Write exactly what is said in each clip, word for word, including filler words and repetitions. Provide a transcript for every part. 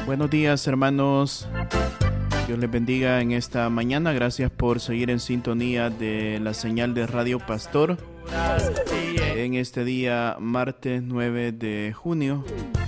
Buenos días, hermanos. Dios les bendiga en esta mañana. Gracias por seguir en sintonía de la señal de Radio Pastor en este día martes nueve de junio.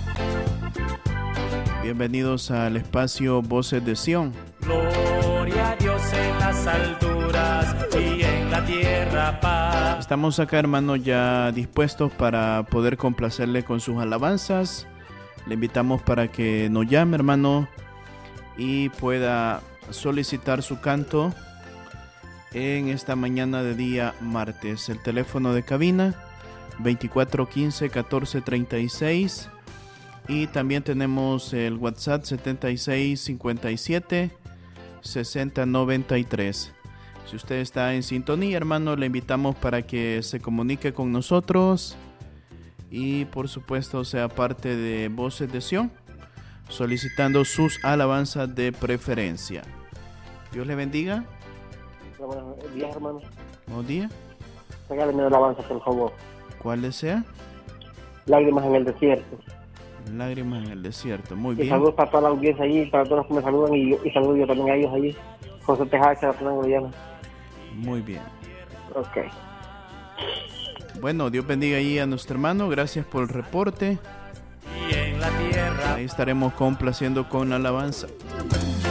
Bienvenidos al espacio Voces de Sion. Gloria a Dios en las alturas y en la tierra paz. Estamos acá, hermanos, ya dispuestos para poder complacerle con sus alabanzas. Le invitamos para que nos llame, hermano, y pueda solicitar su canto en esta mañana de día martes. El teléfono de cabina veinticuatro quince catorce treinta y seis, y también tenemos el WhatsApp setenta y seis cincuenta y siete sesenta noventa y tres. Si usted está en sintonía, hermano, le invitamos para que se comunique con nosotros y por supuesto sea parte de Voces de Sion, solicitando sus alabanzas de preferencia. Dios le bendiga. Buenos días, hermano. Buenos días. Regáleme una alabanza, por favor. ¿Cuál desea? Lágrimas en el desierto. Lágrimas en el desierto. Muy Y bien. saludos para toda la audiencia allí, para todos los que me saludan, y, y saludo yo también a ellos allí. José Tejada, Fernando Guayana. Muy bien. Ok. Bueno, Dios bendiga ahí a nuestro hermano. Gracias por el reporte. Y en la tierra Ahí estaremos complaciendo con alabanza.